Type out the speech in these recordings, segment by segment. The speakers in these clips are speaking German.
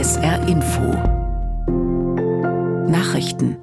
SR Info Nachrichten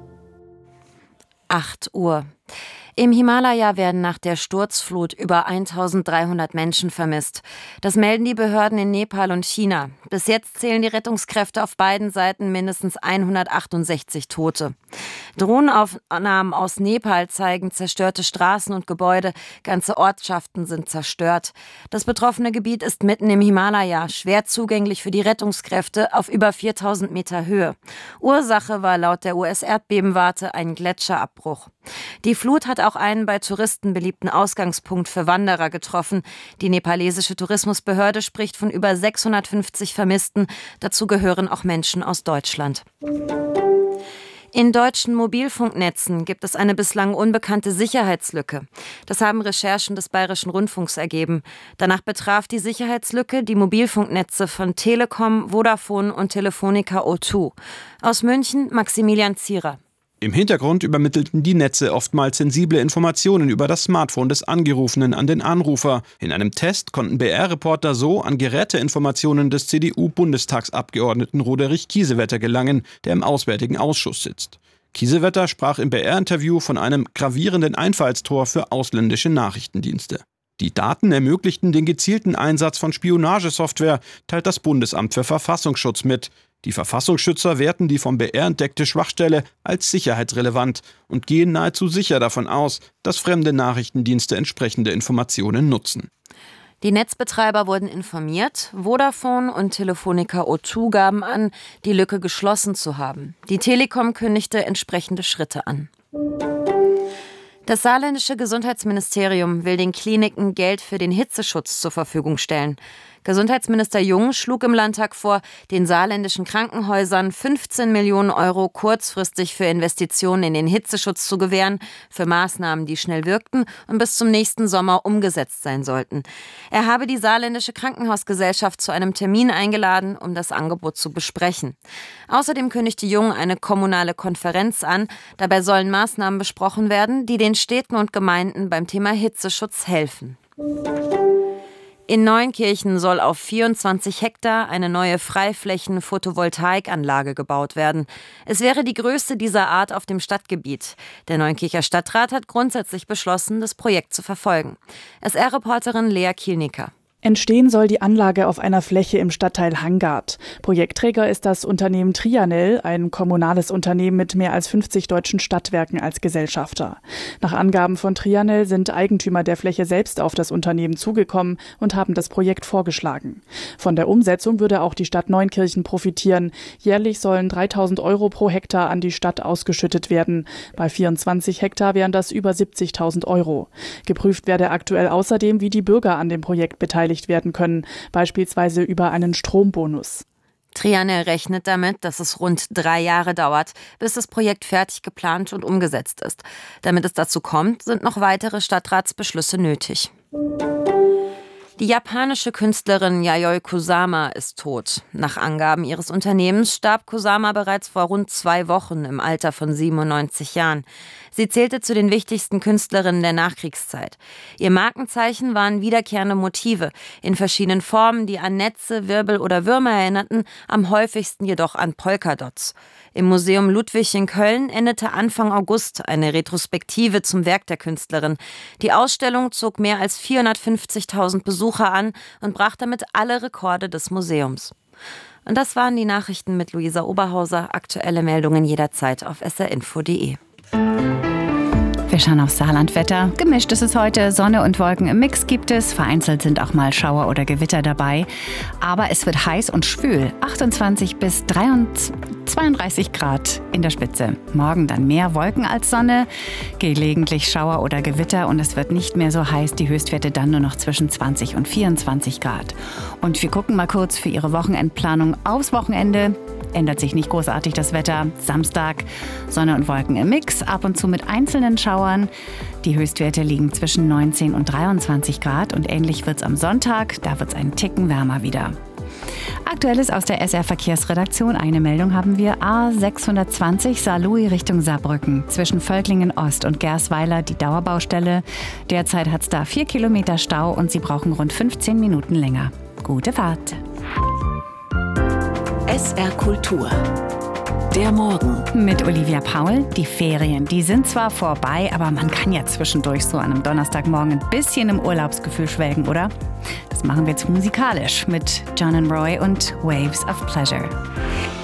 8 Uhr. Im Himalaya werden nach der Sturzflut über 1300 Menschen vermisst. Das melden die Behörden in Nepal und China. Bis jetzt zählen die Rettungskräfte auf beiden Seiten mindestens 168 Tote. Drohnenaufnahmen aus Nepal zeigen zerstörte Straßen und Gebäude. Ganze Ortschaften sind zerstört. Das betroffene Gebiet ist mitten im Himalaya, schwer zugänglich für die Rettungskräfte auf über 4000 Meter Höhe. Ursache war laut der US-Erdbebenwarte ein Gletscherabbruch. Die Flut hat auch einen bei Touristen beliebten Ausgangspunkt für Wanderer getroffen. Die nepalesische Tourismusbehörde spricht von über 650 Vermissten. Dazu gehören auch Menschen aus Deutschland. In deutschen Mobilfunknetzen gibt es eine bislang unbekannte Sicherheitslücke. Das haben Recherchen des Bayerischen Rundfunks ergeben. Danach betraf die Sicherheitslücke die Mobilfunknetze von Telekom, Vodafone und Telefonica O2. Aus München Maximilian Zierer. Im Hintergrund übermittelten die Netze oftmals sensible Informationen über das Smartphone des Angerufenen an den Anrufer. In einem Test konnten BR-Reporter so an Geräteinformationen des CDU-Bundestagsabgeordneten Roderich Kiesewetter gelangen, der im Auswärtigen Ausschuss sitzt. Kiesewetter sprach im BR-Interview von einem gravierenden Einfallstor für ausländische Nachrichtendienste. Die Daten ermöglichten den gezielten Einsatz von Spionagesoftware, teilt das Bundesamt für Verfassungsschutz mit. Die Verfassungsschützer werten die vom BR entdeckte Schwachstelle als sicherheitsrelevant und gehen nahezu sicher davon aus, dass fremde Nachrichtendienste entsprechende Informationen nutzen. Die Netzbetreiber wurden informiert. Vodafone und Telefonica O2 gaben an, die Lücke geschlossen zu haben. Die Telekom kündigte entsprechende Schritte an. Das saarländische Gesundheitsministerium will den Kliniken Geld für den Hitzeschutz zur Verfügung stellen. Gesundheitsminister Jung schlug im Landtag vor, den saarländischen Krankenhäusern 15 Millionen Euro kurzfristig für Investitionen in den Hitzeschutz zu gewähren, für Maßnahmen, die schnell wirkten und bis zum nächsten Sommer umgesetzt sein sollten. Er habe die saarländische Krankenhausgesellschaft zu einem Termin eingeladen, um das Angebot zu besprechen. Außerdem kündigte Jung eine kommunale Konferenz an. Dabei sollen Maßnahmen besprochen werden, die den Städten und Gemeinden beim Thema Hitzeschutz helfen. In Neunkirchen soll auf 24 Hektar eine neue Freiflächen-Photovoltaikanlage gebaut werden. Es wäre die größte dieser Art auf dem Stadtgebiet. Der Neunkircher Stadtrat hat grundsätzlich beschlossen, das Projekt zu verfolgen. SR-Reporterin Lea Kielnicker. Entstehen soll die Anlage auf einer Fläche im Stadtteil Hangard. Projektträger ist das Unternehmen Trianel, ein kommunales Unternehmen mit mehr als 50 deutschen Stadtwerken als Gesellschafter. Nach Angaben von Trianel sind Eigentümer der Fläche selbst auf das Unternehmen zugekommen und haben das Projekt vorgeschlagen. Von der Umsetzung würde auch die Stadt Neunkirchen profitieren. Jährlich sollen 3.000 Euro pro Hektar an die Stadt ausgeschüttet werden. Bei 24 Hektar wären das über 70.000 Euro. Geprüft werde aktuell außerdem, wie die Bürger an dem Projekt beteiligt werden können, beispielsweise über einen Strombonus. Trianel rechnet damit, dass es rund 3 Jahre dauert, bis das Projekt fertig geplant und umgesetzt ist. Damit es dazu kommt, sind noch weitere Stadtratsbeschlüsse nötig. Die japanische Künstlerin Yayoi Kusama ist tot. Nach Angaben ihres Unternehmens starb Kusama bereits vor rund 2 Wochen im Alter von 97 Jahren. Sie zählte zu den wichtigsten Künstlerinnen der Nachkriegszeit. Ihr Markenzeichen waren wiederkehrende Motive in verschiedenen Formen, die an Netze, Wirbel oder Würmer erinnerten, am häufigsten jedoch an Polkadots. Im Museum Ludwig in Köln endete Anfang August eine Retrospektive zum Werk der Künstlerin. Die Ausstellung zog mehr als 450.000 Besucher an und brach damit alle Rekorde des Museums. Und das waren die Nachrichten mit Luisa Oberhauser. Aktuelle Meldungen jederzeit auf srinfo.de. Wir schauen aufs Saarlandwetter. Gemischt ist es heute. Sonne und Wolken im Mix gibt es. Vereinzelt sind auch mal Schauer oder Gewitter dabei. Aber es wird heiß und schwül. 28 bis 32 Grad in der Spitze. Morgen dann mehr Wolken als Sonne. Gelegentlich Schauer oder Gewitter. Und es wird nicht mehr so heiß. Die Höchstwerte dann nur noch zwischen 20 und 24 Grad. Und wir gucken mal kurz für Ihre Wochenendplanung aufs Wochenende. Ändert sich nicht großartig das Wetter. Samstag Sonne und Wolken im Mix, ab und zu mit einzelnen Schauern. Die Höchstwerte liegen zwischen 19 und 23 Grad und ähnlich wird es am Sonntag. Da wird es einen Ticken wärmer wieder. Aktuelles aus der SR-Verkehrsredaktion. Eine Meldung haben wir. A620 Saarlouis Richtung Saarbrücken. Zwischen Völklingen Ost und Gersweiler die Dauerbaustelle. Derzeit hat es da 4 Kilometer Stau und Sie brauchen rund 15 Minuten länger. Gute Fahrt! SR Kultur. Der Morgen. Mit Olivia Paul. Die Ferien, die sind zwar vorbei, aber man kann ja zwischendurch so an einem Donnerstagmorgen ein bisschen im Urlaubsgefühl schwelgen, oder? Das machen wir jetzt musikalisch mit John and Roy und Waves of Pleasure.